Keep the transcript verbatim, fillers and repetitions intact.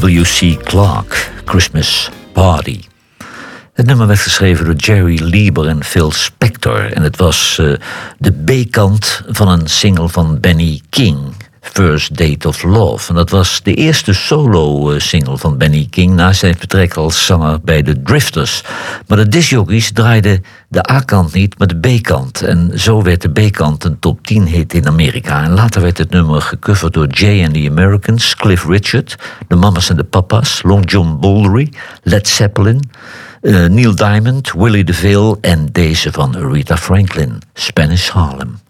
W C Clark, Christmas Party. Het nummer werd geschreven door Jerry Lieber en Phil Spector. En het was uh, de B-kant van een single van Benny King, First Date of Love. En dat was de eerste solo-single van Benny King na zijn vertrek als zanger bij de Drifters. Maar de discjockeys draaiden de A-kant niet, maar de B-kant. En zo werd de B-kant een top tien hit in Amerika. En later werd het nummer gecoverd door Jay and the Americans, Cliff Richard, de Mamas en de Papas, Long John Baldry, Led Zeppelin, uh, Neil Diamond, Willie DeVille en deze van Aretha Franklin, Spanish Harlem.